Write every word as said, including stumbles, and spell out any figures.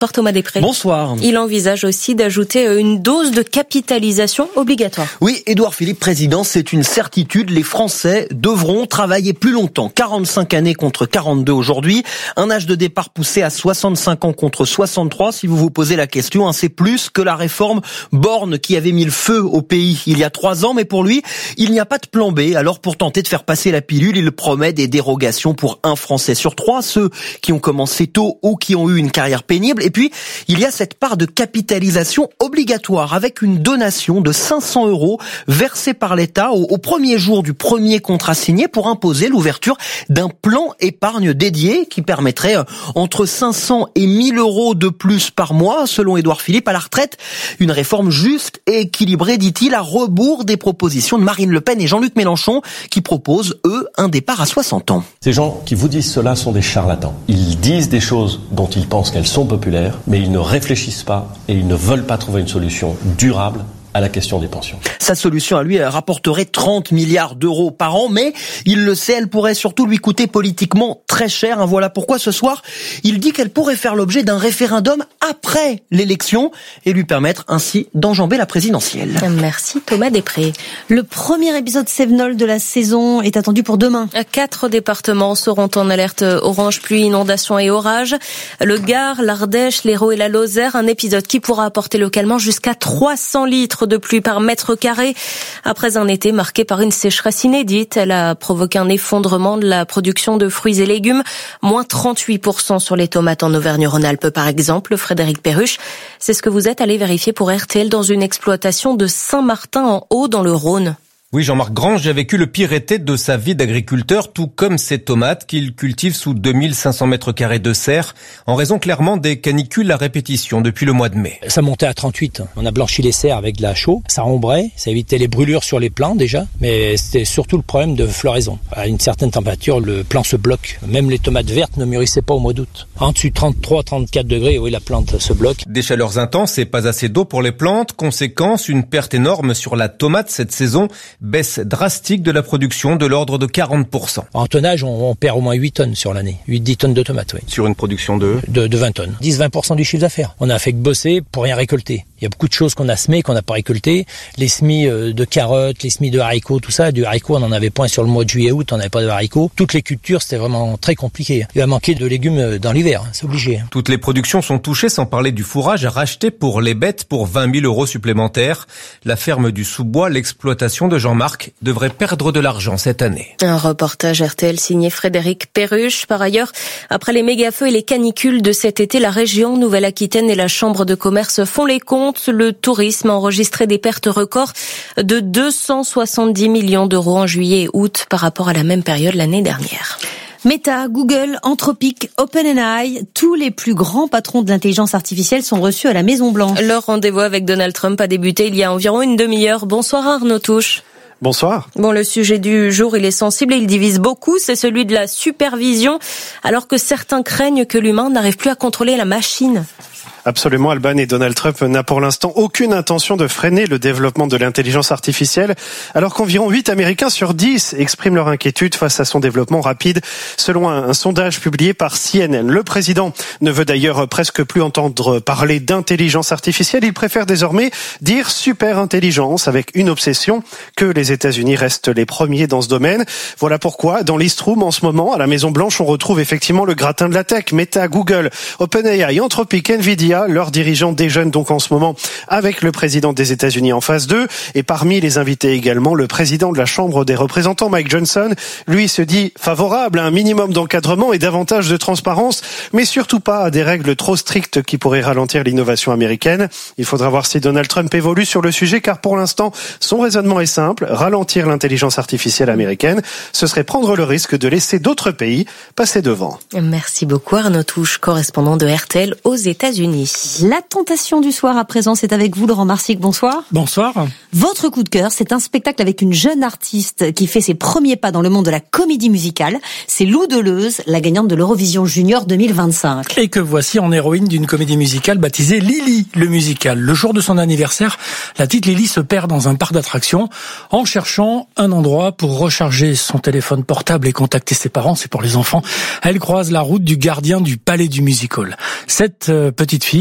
Bonsoir Thomas Després. Bonsoir. Il envisage aussi d'ajouter une dose de capitalisation obligatoire. Oui, Édouard Philippe, président, c'est une certitude. Les Français devront travailler plus longtemps. quarante-cinq années contre quarante-deux aujourd'hui. Un âge de départ poussé à soixante-cinq ans contre soixante-trois. Si vous vous posez la question, hein, c'est plus que la réforme Borne qui avait mis le feu au pays il y a trois ans. Mais pour lui, il n'y a pas de plan B. Alors pour tenter de faire passer la pilule, il promet des dérogations pour un Français sur trois. Ceux qui ont commencé tôt ou qui ont eu une carrière pénible. Et puis, il y a cette part de capitalisation obligatoire avec une donation de cinq cents euros versée par l'État au, au premier jour du premier contrat signé pour imposer l'ouverture d'un plan épargne dédié qui permettrait entre cinq cents et mille euros de plus par mois, selon Édouard Philippe, à la retraite. Une réforme juste et équilibrée, dit-il, à rebours des propositions de Marine Le Pen et Jean-Luc Mélenchon qui proposent, eux, un départ à soixante ans. Ces gens qui vous disent cela sont des charlatans. Ils disent des choses dont ils pensent qu'elles sont populaires, mais ils ne réfléchissent pas et ils ne veulent pas trouver une solution durable à la question des pensions. Sa solution à lui elle rapporterait trente milliards d'euros par an, mais il le sait, elle pourrait surtout lui coûter politiquement très cher. Voilà pourquoi ce soir, il dit qu'elle pourrait faire l'objet d'un référendum après l'élection et lui permettre ainsi d'enjamber la présidentielle. Merci Thomas Després. Le premier épisode Sevenol de la saison est attendu pour demain. Quatre départements seront en alerte orange pluie, inondation et orage. Le Gard, l'Ardèche, l'Hérault et la Lozère. Un épisode qui pourra apporter localement jusqu'à trois cents litres de pluie par mètre carré. Après un été marqué par une sécheresse inédite, elle a provoqué un effondrement de la production de fruits et légumes, moins trente-huit pour cent sur les tomates en Auvergne-Rhône-Alpes par exemple. Frédéric Perruche, c'est ce que vous êtes allé vérifier pour R T L dans une exploitation de Saint-Martin-en-Haut dans le Rhône. Oui, Jean-Marc Grange a vécu le pire été de sa vie d'agriculteur, tout comme ses tomates qu'il cultive sous deux mille cinq cents mètres carrés de serre, en raison clairement des canicules à répétition depuis le mois de mai. Ça montait à trente-huit. On a blanchi les serres avec de la chaux. Ça ombrait, ça évitait les brûlures sur les plants déjà, mais c'était surtout le problème de floraison. À une certaine température, le plant se bloque. Même les tomates vertes ne mûrissaient pas au mois d'août. En dessus de trente-trois à trente-quatre degrés, oui, la plante se bloque. Des chaleurs intenses et pas assez d'eau pour les plantes. Conséquence, une perte énorme sur la tomate cette saison. Baisse drastique de la production de l'ordre de quarante pour cent. En tonnage, on, on perd au moins huit tonnes sur l'année. huit à dix tonnes de tomates, oui. Sur une production de De, de vingt tonnes. dix à vingt pour cent du chiffre d'affaires. On a fait que bosser pour rien récolter. Il y a beaucoup de choses qu'on a semées, qu'on n'a pas récoltées. Les semis de carottes, les semis de haricots, tout ça. Du haricot, on en avait point sur le mois de juillet-août, on n'avait pas de haricots. Toutes les cultures, c'était vraiment très compliqué. Il va manquer de légumes dans l'hiver, c'est obligé. Toutes les productions sont touchées, sans parler du fourrage racheté pour les bêtes pour vingt mille euros supplémentaires. La ferme du Sous-Bois, l'exploitation de Jean-Marc, devrait perdre de l'argent cette année. Un reportage R T L signé Frédéric Perruche. Par ailleurs, après les méga-feux et les canicules de cet été, la région Nouvelle-Aquitaine et la Chambre de commerce font les comptes. Le tourisme a enregistré des pertes records de deux cent soixante-dix millions d'euros en juillet et août par rapport à la même période l'année dernière. Meta, Google, Anthropic, OpenAI, tous les plus grands patrons de l'intelligence artificielle sont reçus à la Maison-Blanche. Leur rendez-vous avec Donald Trump a débuté il y a environ une demi-heure. Bonsoir Arnaud Touche. Bonsoir. Bon, le sujet du jour, il est sensible et il divise beaucoup, c'est celui de la supervision, alors que certains craignent que l'humain n'arrive plus à contrôler la machine. Absolument, Alban, et Donald Trump n'a pour l'instant aucune intention de freiner le développement de l'intelligence artificielle, alors qu'environ huit Américains sur dix expriment leur inquiétude face à son développement rapide, selon un, un sondage publié par C N N. Le président ne veut d'ailleurs presque plus entendre parler d'intelligence artificielle, il préfère désormais dire super intelligence, avec une obsession, que les États-Unis restent les premiers dans ce domaine. Voilà pourquoi, dans l'East Room, en ce moment, à la Maison-Blanche, on retrouve effectivement le gratin de la tech, Meta, Google, OpenAI, Anthropic, Nvidia, leurs dirigeants déjeunent donc en ce moment avec le président des États-Unis en phase deux. Et parmi les invités également, le président de la Chambre des représentants, Mike Johnson, lui se dit favorable à un minimum d'encadrement et davantage de transparence, mais surtout pas à des règles trop strictes qui pourraient ralentir l'innovation américaine. Il faudra voir si Donald Trump évolue sur le sujet, car pour l'instant, son raisonnement est simple, ralentir l'intelligence artificielle américaine, ce serait prendre le risque de laisser d'autres pays passer devant. Merci beaucoup Arnaud Touche, correspondant de R T L aux États-Unis. La tentation du soir à présent, c'est avec vous, Laurent Marsic. Bonsoir. Bonsoir. Votre coup de cœur, c'est un spectacle avec une jeune artiste qui fait ses premiers pas dans le monde de la comédie musicale. C'est Lou Deleuze, la gagnante de l'Eurovision Junior deux mille vingt-cinq. Et que voici en héroïne d'une comédie musicale baptisée Lily, le musical. Le jour de son anniversaire, la petite Lily se perd dans un parc d'attractions en cherchant un endroit pour recharger son téléphone portable et contacter ses parents. C'est pour les enfants. Elle croise la route du gardien du palais du music hall. Cette euh, petite fille